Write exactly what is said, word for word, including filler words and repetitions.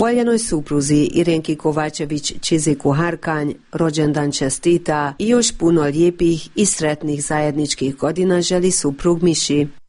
Voljenoj supruzi Irenki Kovačević-Čiziku Harkanj rođendan čestita i još puno lijepih i sretnih zajedničkih godina želi suprug Miši.